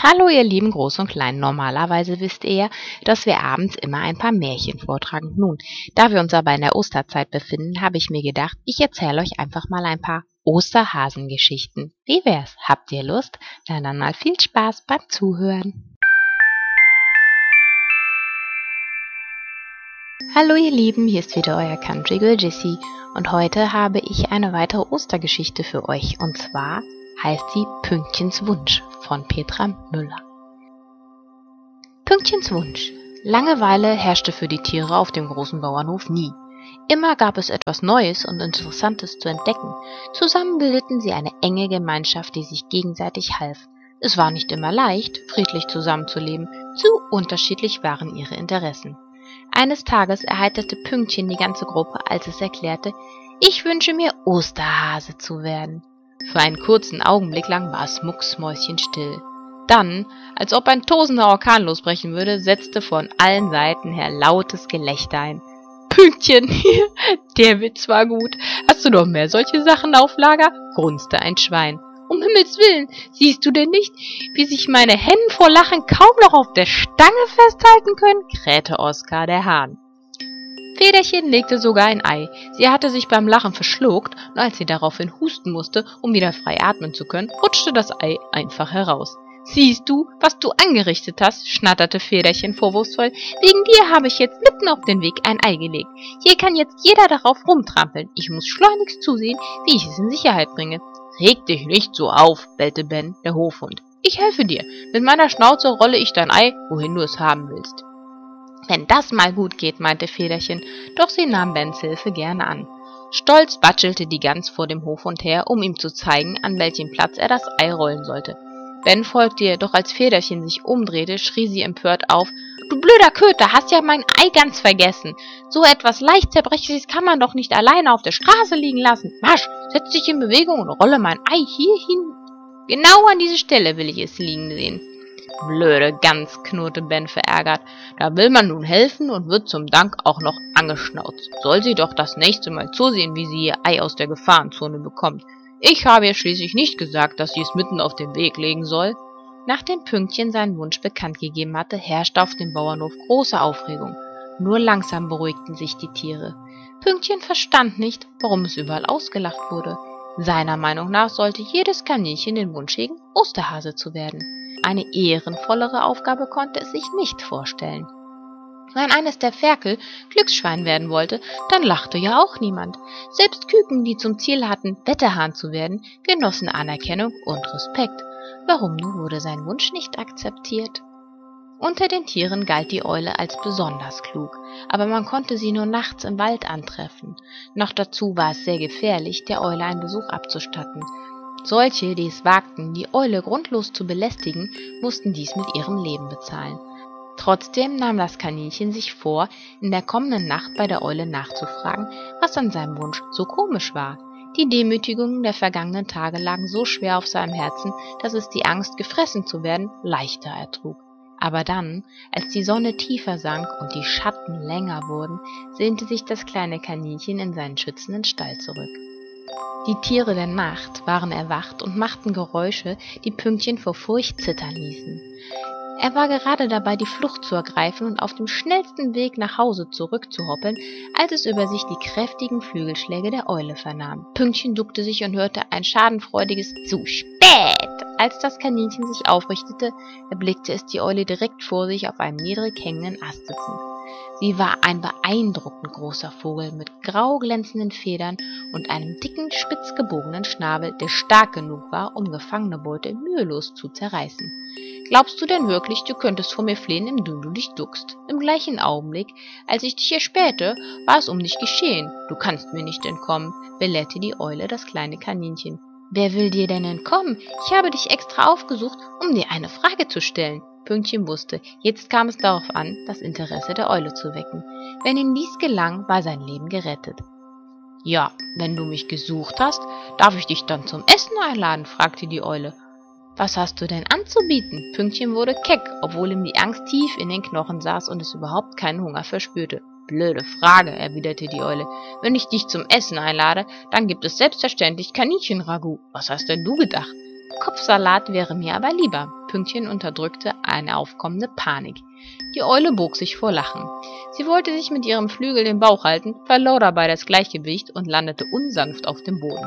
Hallo ihr lieben Groß und Klein, normalerweise wisst ihr ja, dass wir abends immer ein paar Märchen vortragen. Nun, da wir uns aber in der Osterzeit befinden, habe ich mir gedacht, ich erzähle euch einfach mal ein paar Osterhasengeschichten. Wie wär's? Habt ihr Lust? Na dann mal viel Spaß beim Zuhören. Hallo ihr Lieben, hier ist wieder euer Country Girl Jessie und heute habe ich eine weitere Ostergeschichte für euch und zwar heißt sie Pünktchens Wunsch von Petra Müller. Pünktchens Wunsch. Langeweile herrschte für die Tiere auf dem großen Bauernhof nie. Immer gab es etwas Neues und Interessantes zu entdecken. Zusammen bildeten sie eine enge Gemeinschaft, die sich gegenseitig half. Es war nicht immer leicht, friedlich zusammenzuleben, zu unterschiedlich waren ihre Interessen. Eines Tages erheiterte Pünktchen die ganze Gruppe, als es erklärte, ich wünsche mir Osterhase zu werden. Für einen kurzen Augenblick lang war es mucksmäuschenstill. Dann, als ob ein tosender Orkan losbrechen würde, setzte von allen Seiten her lautes Gelächter ein. Pünktchen, der Witz war gut. Hast du noch mehr solche Sachen auf Lager? Grunzte ein Schwein. Um Himmels Willen, siehst du denn nicht, wie sich meine Hennen vor Lachen kaum noch auf der Stange festhalten können? Krähte Oskar der Hahn. Federchen legte sogar ein Ei. Sie hatte sich beim Lachen verschluckt und als sie daraufhin husten musste, um wieder frei atmen zu können, rutschte das Ei einfach heraus. Siehst du, was du angerichtet hast, schnatterte Federchen vorwurfsvoll. Wegen dir habe ich jetzt mitten auf den Weg ein Ei gelegt. Hier kann jetzt jeder darauf rumtrampeln. Ich muss schleunigst zusehen, wie ich es in Sicherheit bringe. Reg dich nicht so auf, bellte Ben, der Hofhund. Ich helfe dir. Mit meiner Schnauze rolle ich dein Ei, wohin du es haben willst. Wenn das mal gut geht, meinte Federchen, doch sie nahm Bens Hilfe gerne an. Stolz watschelte die Gans vor dem Hofhund her, um ihm zu zeigen, an welchem Platz er das Ei rollen sollte. Ben folgte ihr, doch als Federchen sich umdrehte, schrie sie empört auf, »Du blöder Köter, hast ja mein Ei ganz vergessen! So etwas leicht Zerbrechliches kann man doch nicht alleine auf der Straße liegen lassen! Marsch, setz dich in Bewegung und rolle mein Ei hier hin! Genau an diese Stelle will ich es liegen sehen!« »Blöde Gans«, knurrte Ben verärgert, »da will man nun helfen und wird zum Dank auch noch angeschnauzt. Soll sie doch das nächste Mal zusehen, wie sie ihr Ei aus der Gefahrenzone bekommt. Ich habe ihr schließlich nicht gesagt, dass sie es mitten auf den Weg legen soll.« Nachdem Pünktchen seinen Wunsch bekannt gegeben hatte, herrschte auf dem Bauernhof große Aufregung. Nur langsam beruhigten sich die Tiere. Pünktchen verstand nicht, warum es überall ausgelacht wurde. Seiner Meinung nach sollte jedes Kaninchen den Wunsch hegen, Osterhase zu werden. Eine ehrenvollere Aufgabe konnte es sich nicht vorstellen. Wenn eines der Ferkel Glücksschwein werden wollte, dann lachte ja auch niemand. Selbst Küken, die zum Ziel hatten, Wetterhahn zu werden, genossen Anerkennung und Respekt. Warum nun wurde sein Wunsch nicht akzeptiert? Unter den Tieren galt die Eule als besonders klug, aber man konnte sie nur nachts im Wald antreffen. Noch dazu war es sehr gefährlich, der Eule einen Besuch abzustatten. Solche, die es wagten, die Eule grundlos zu belästigen, mussten dies mit ihrem Leben bezahlen. Trotzdem nahm das Kaninchen sich vor, in der kommenden Nacht bei der Eule nachzufragen, was an seinem Wunsch so komisch war. Die Demütigungen der vergangenen Tage lagen so schwer auf seinem Herzen, dass es die Angst, gefressen zu werden, leichter ertrug. Aber dann, als die Sonne tiefer sank und die Schatten länger wurden, sehnte sich das kleine Kaninchen in seinen schützenden Stall zurück. Die Tiere der Nacht waren erwacht und machten Geräusche, die Pünktchen vor Furcht zittern ließen. Er war gerade dabei, die Flucht zu ergreifen und auf dem schnellsten Weg nach Hause zurückzuhoppeln, als es über sich die kräftigen Flügelschläge der Eule vernahm. Pünktchen duckte sich und hörte ein schadenfreudiges »Zu spät!« Als das Kaninchen sich aufrichtete, erblickte es die Eule direkt vor sich auf einem niedrig hängenden Ast sitzend. Sie war ein beeindruckend großer Vogel mit grau glänzenden Federn und einem dicken, spitz gebogenen Schnabel, der stark genug war, um gefangene Beute mühelos zu zerreißen. »Glaubst du denn wirklich, du könntest vor mir fliehen, indem du dich duckst? Im gleichen Augenblick, als ich dich erspähte, war es um dich geschehen. Du kannst mir nicht entkommen«, belehrte die Eule das kleine Kaninchen. »Wer will dir denn entkommen? Ich habe dich extra aufgesucht, um dir eine Frage zu stellen.« Pünktchen wusste, jetzt kam es darauf an, das Interesse der Eule zu wecken. Wenn ihm dies gelang, war sein Leben gerettet. »Ja, wenn du mich gesucht hast, darf ich dich dann zum Essen einladen?«, fragte die Eule. »Was hast du denn anzubieten?« Pünktchen wurde keck, obwohl ihm die Angst tief in den Knochen saß und es überhaupt keinen Hunger verspürte. »Blöde Frage«, erwiderte die Eule. »Wenn ich dich zum Essen einlade, dann gibt es selbstverständlich Kaninchenragout. Was hast denn du gedacht?« »Kopfsalat wäre mir aber lieber.« Pünktchen unterdrückte eine aufkommende Panik. Die Eule bog sich vor Lachen. Sie wollte sich mit ihrem Flügel den Bauch halten, verlor dabei das Gleichgewicht und landete unsanft auf dem Boden.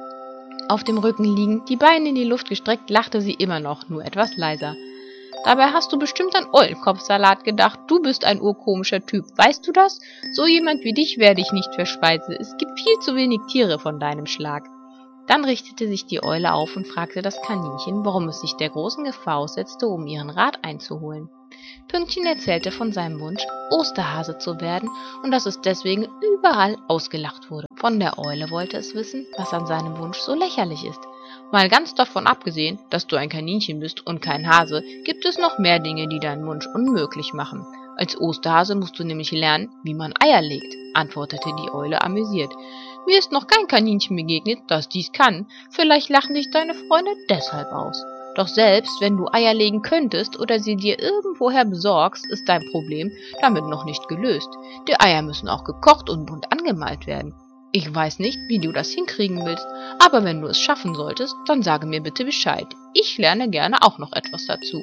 Auf dem Rücken liegend, die Beine in die Luft gestreckt, lachte sie immer noch, nur etwas leiser. Dabei hast du bestimmt an Eulenkopfsalat gedacht. Du bist ein urkomischer Typ. Weißt du das? So jemand wie dich werde ich nicht verspeisen. Es gibt viel zu wenig Tiere von deinem Schlag. Dann richtete sich die Eule auf und fragte das Kaninchen, warum es sich der großen Gefahr aussetzte, um ihren Rat einzuholen. Pünktchen erzählte von seinem Wunsch, Osterhase zu werden und dass es deswegen überall ausgelacht wurde. Von der Eule wollte es wissen, was an seinem Wunsch so lächerlich ist. Mal ganz davon abgesehen, dass du ein Kaninchen bist und kein Hase, gibt es noch mehr Dinge, die deinen Wunsch unmöglich machen. Als Osterhase musst du nämlich lernen, wie man Eier legt, antwortete die Eule amüsiert. Mir ist noch kein Kaninchen begegnet, das dies kann. Vielleicht lachen dich deine Freunde deshalb aus. Doch selbst wenn du Eier legen könntest oder sie dir irgendwoher besorgst, ist dein Problem damit noch nicht gelöst. Die Eier müssen auch gekocht und bunt angemalt werden. Ich weiß nicht, wie du das hinkriegen willst, aber wenn du es schaffen solltest, dann sage mir bitte Bescheid. Ich lerne gerne auch noch etwas dazu.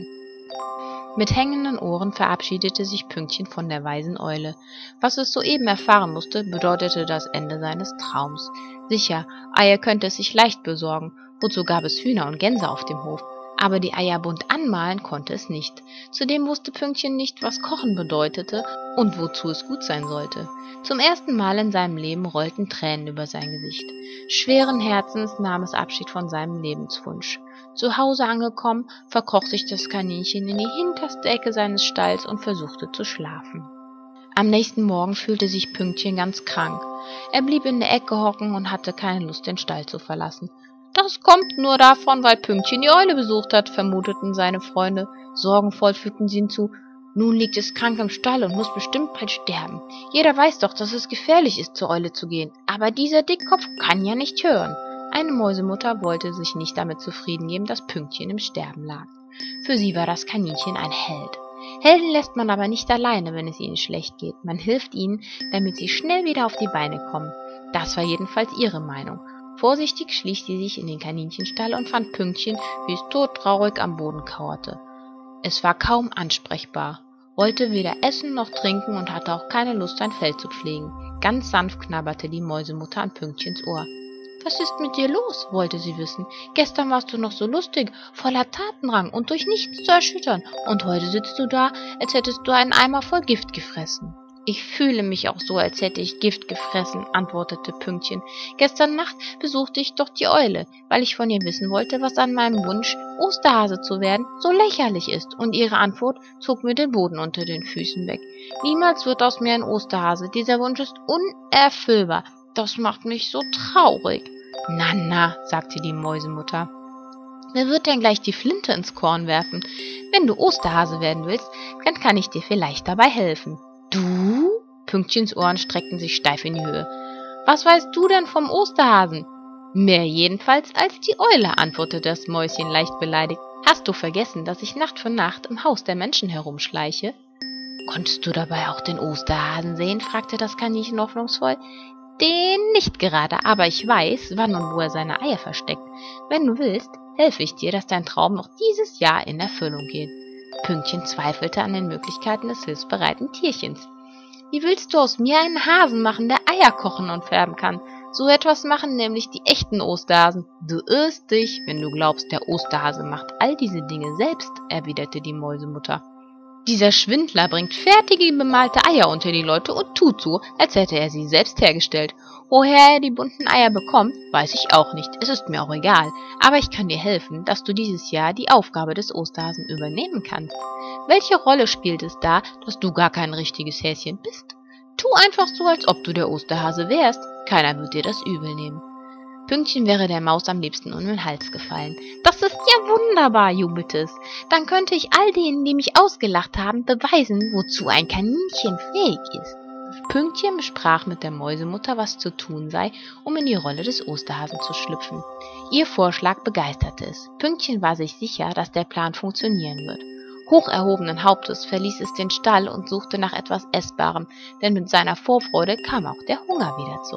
Mit hängenden Ohren verabschiedete sich Pünktchen von der weisen Eule. Was es soeben erfahren musste, bedeutete das Ende seines Traums. Sicher, Eier könnte es sich leicht besorgen, wozu gab es Hühner und Gänse auf dem Hof. Aber die Eier bunt anmalen konnte es nicht. Zudem wusste Pünktchen nicht, was Kochen bedeutete und wozu es gut sein sollte. Zum ersten Mal in seinem Leben rollten Tränen über sein Gesicht. Schweren Herzens nahm es Abschied von seinem Lebenswunsch. Zu Hause angekommen, verkroch sich das Kaninchen in die hinterste Ecke seines Stalls und versuchte zu schlafen. Am nächsten Morgen fühlte sich Pünktchen ganz krank. Er blieb in der Ecke hocken und hatte keine Lust, den Stall zu verlassen. Das kommt nur davon, weil Pünktchen die Eule besucht hat, vermuteten seine Freunde. Sorgenvoll fügten sie hinzu, nun liegt es krank im Stall und muss bestimmt bald sterben. Jeder weiß doch, dass es gefährlich ist, zur Eule zu gehen, aber dieser Dickkopf kann ja nicht hören. Eine Mäusemutter wollte sich nicht damit zufrieden geben, dass Pünktchen im Sterben lag. Für sie war das Kaninchen ein Held. Helden lässt man aber nicht alleine, wenn es ihnen schlecht geht. Man hilft ihnen, damit sie schnell wieder auf die Beine kommen. Das war jedenfalls ihre Meinung. Vorsichtig schlich sie sich in den Kaninchenstall und fand Pünktchen, wie es todtraurig am Boden kauerte. Es war kaum ansprechbar, wollte weder essen noch trinken und hatte auch keine Lust, sein Fell zu pflegen. Ganz sanft knabberte die Mäusemutter an Pünktchens Ohr. »Was ist mit dir los?« wollte sie wissen. »Gestern warst du noch so lustig, voller Tatendrang und durch nichts zu erschüttern, und heute sitzt du da, als hättest du einen Eimer voll Gift gefressen.« »Ich fühle mich auch so, als hätte ich Gift gefressen«, antwortete Pünktchen. »Gestern Nacht besuchte ich doch die Eule, weil ich von ihr wissen wollte, was an meinem Wunsch, Osterhase zu werden, so lächerlich ist, und ihre Antwort zog mir den Boden unter den Füßen weg. Niemals wird aus mir ein Osterhase, dieser Wunsch ist unerfüllbar, das macht mich so traurig.« »Na, na«, sagte die Mäusemutter, »wer wird denn gleich die Flinte ins Korn werfen? Wenn du Osterhase werden willst, dann kann ich dir vielleicht dabei helfen.« »Du?« Pünktchens Ohren streckten sich steif in die Höhe. »Was weißt du denn vom Osterhasen?« »Mehr jedenfalls als die Eule«, antwortete das Mäuschen leicht beleidigt. »Hast du vergessen, dass ich Nacht für Nacht im Haus der Menschen herumschleiche?« »Konntest du dabei auch den Osterhasen sehen?« fragte das Kaninchen hoffnungsvoll. »Den nicht gerade, aber ich weiß, wann und wo er seine Eier versteckt. Wenn du willst, helfe ich dir, dass dein Traum noch dieses Jahr in Erfüllung geht.« Pünktchen zweifelte an den Möglichkeiten des hilfsbereiten Tierchens. »Wie willst du aus mir einen Hasen machen, der Eier kochen und färben kann? So etwas machen nämlich die echten Osterhasen.« »Du irrst dich, wenn du glaubst, der Osterhase macht all diese Dinge selbst«, erwiderte die Mäusemutter. »Dieser Schwindler bringt fertige bemalte Eier unter die Leute und tut so, als hätte er sie selbst hergestellt. Woher er die bunten Eier bekommt, weiß ich auch nicht, es ist mir auch egal, aber ich kann dir helfen, dass du dieses Jahr die Aufgabe des Osterhasen übernehmen kannst. Welche Rolle spielt es da, dass du gar kein richtiges Häschen bist? Tu einfach so, als ob du der Osterhase wärst, keiner wird dir das übel nehmen.« Pünktchen wäre der Maus am liebsten um den Hals gefallen. »Das ist ja wunderbar«, jubelte es. »Dann könnte ich all denen, die mich ausgelacht haben, beweisen, wozu ein Kaninchen fähig ist.« Pünktchen besprach mit der Mäusemutter, was zu tun sei, um in die Rolle des Osterhasen zu schlüpfen. Ihr Vorschlag begeisterte es. Pünktchen war sich sicher, dass der Plan funktionieren wird. Hoch erhobenen Hauptes verließ es den Stall und suchte nach etwas Essbarem, denn mit seiner Vorfreude kam auch der Hunger wieder zurück.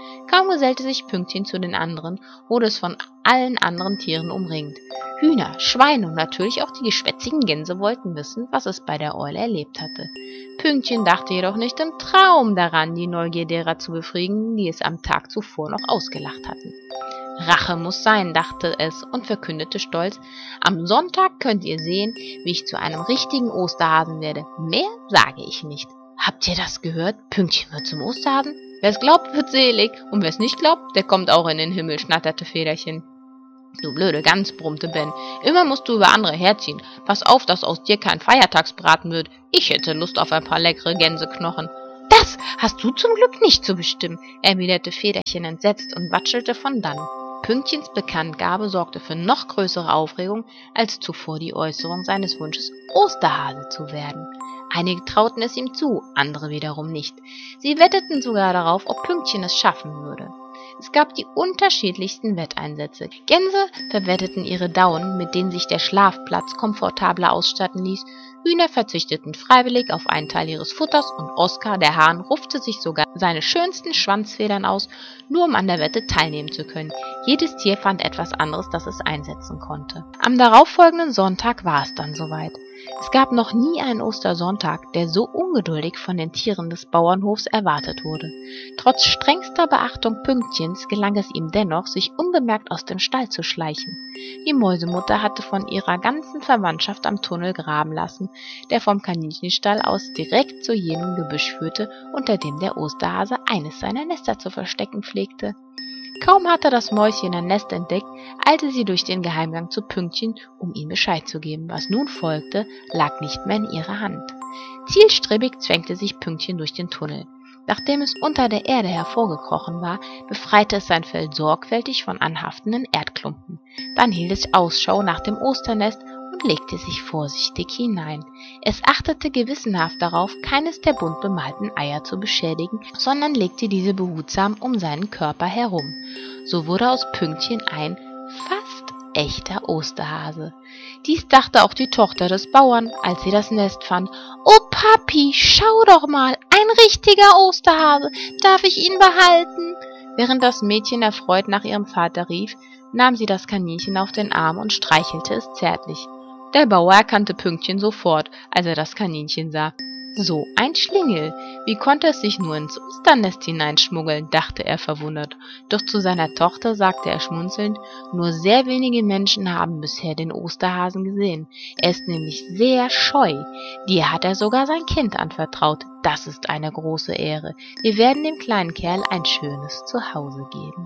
Kaum gesellte sich Pünktchen zu den anderen, wurde es von allen anderen Tieren umringt. Hühner, Schweine und natürlich auch die geschwätzigen Gänse wollten wissen, was es bei der Eule erlebt hatte. Pünktchen dachte jedoch nicht im Traum daran, die Neugier derer zu befriedigen, die es am Tag zuvor noch ausgelacht hatten. Rache muss sein, dachte es und verkündete stolz: Am Sonntag könnt ihr sehen, wie ich zu einem richtigen Osterhasen werde. Mehr sage ich nicht. Habt ihr das gehört? Pünktchen wird zum Osterhasen? Wer es glaubt, wird selig, und wer es nicht glaubt, der kommt auch in den Himmel, schnatterte Federchen. Du blöde Gans, brummte Ben, immer musst du über andere herziehen. Pass auf, dass aus dir kein Feiertagsbraten wird. Ich hätte Lust auf ein paar leckere Gänseknochen. Das hast du zum Glück nicht zu bestimmen, erwiderte Federchen entsetzt und watschelte von dannen. Pünktchens Bekanntgabe sorgte für noch größere Aufregung als zuvor die Äußerung seines Wunsches, Osterhase zu werden. Einige trauten es ihm zu, andere wiederum nicht. Sie wetteten sogar darauf, ob Pünktchen es schaffen würde. Es gab die unterschiedlichsten Wetteinsätze. Gänse verwetteten ihre Daunen, mit denen sich der Schlafplatz komfortabler ausstatten ließ. Hühner verzichteten freiwillig auf einen Teil ihres Futters und Oskar, der Hahn, rupfte sich sogar seine schönsten Schwanzfedern aus, nur um an der Wette teilnehmen zu können. Jedes Tier fand etwas anderes, das es einsetzen konnte. Am darauffolgenden Sonntag war es dann soweit. Es gab noch nie einen Ostersonntag, der so ungeduldig von den Tieren des Bauernhofs erwartet wurde. Trotz strengster Beachtung Pünktchens gelang es ihm dennoch, sich unbemerkt aus dem Stall zu schleichen. Die Mäusemutter hatte von ihrer ganzen Verwandtschaft am Tunnel graben lassen, der vom Kaninchenstall aus direkt zu jenem Gebüsch führte, unter dem der Osterhase eines seiner Nester zu verstecken pflegte. Kaum hatte das Mäuschen ein Nest entdeckt, eilte sie durch den Geheimgang zu Pünktchen, um ihm Bescheid zu geben. Was nun folgte, lag nicht mehr in ihrer Hand. Zielstrebig zwängte sich Pünktchen durch den Tunnel. Nachdem es unter der Erde hervorgekrochen war, befreite es sein Fell sorgfältig von anhaftenden Erdklumpen. Dann hielt es Ausschau nach dem Osternest und legte sich vorsichtig hinein. Es achtete gewissenhaft darauf, keines der bunt bemalten Eier zu beschädigen, sondern legte diese behutsam um seinen Körper herum. So wurde aus Pünktchen ein fast echter Osterhase. Dies dachte auch die Tochter des Bauern, als sie das Nest fand. »Oh Papi, schau doch mal, ein richtiger Osterhase, darf ich ihn behalten?« Während das Mädchen erfreut nach ihrem Vater rief, nahm sie das Kaninchen auf den Arm und streichelte es zärtlich. Der Bauer erkannte Pünktchen sofort, als er das Kaninchen sah. »So ein Schlingel! Wie konnte es sich nur ins Osternest hineinschmuggeln?« dachte er verwundert. Doch zu seiner Tochter sagte er schmunzelnd: »Nur sehr wenige Menschen haben bisher den Osterhasen gesehen. Er ist nämlich sehr scheu. Dir hat er sogar sein Kind anvertraut. Das ist eine große Ehre. Wir werden dem kleinen Kerl ein schönes Zuhause geben.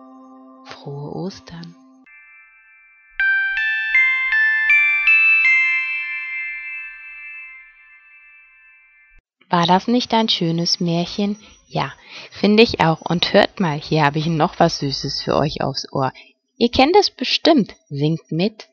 Frohe Ostern!« War das nicht ein schönes Märchen? Ja, finde ich auch. Und hört mal, hier habe ich noch was Süßes für euch aufs Ohr. Ihr kennt es bestimmt. Singt mit.